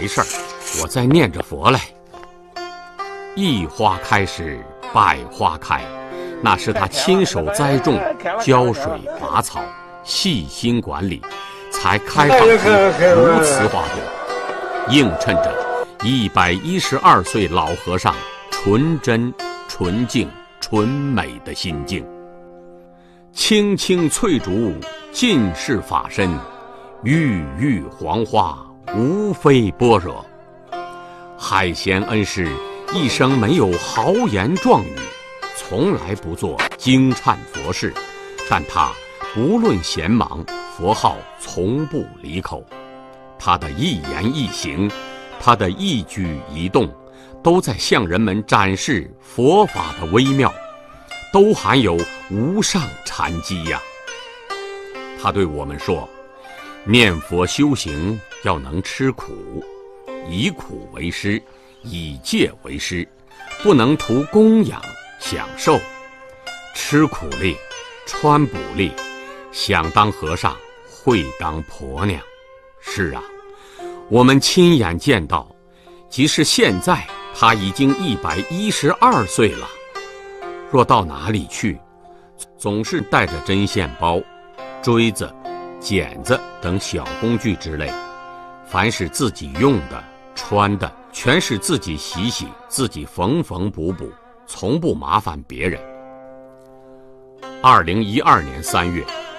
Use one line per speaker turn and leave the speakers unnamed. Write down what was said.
没事儿，我在念着佛嘞。一花开时百花开，那是他亲手栽种、浇水拔草、细心管理，才开放出如此花朵，映衬着112岁老和尚纯真、纯净、纯美的心境。青青翠竹尽是法身，郁郁黄花无非般若。海贤恩师一生没有豪言壮语，从来不做惊颤佛事，但他不论闲忙，佛号从不离口。他的一言一行，他的一举一动，都在向人们展示佛法的微妙，都含有无上禅机呀。他对我们说，念佛修行要能吃苦，以苦为师，以戒为师，不能图供养享受。吃苦力，穿补力，想当和尚会当婆娘。是啊，我们亲眼见到，即使现在他已经112岁了，若到哪里去，总是带着针线包、锥子、剪子等小工具之类，凡是自己用的、穿的，全是自己洗洗，自己缝缝补补，从不麻烦别人。2012年3月，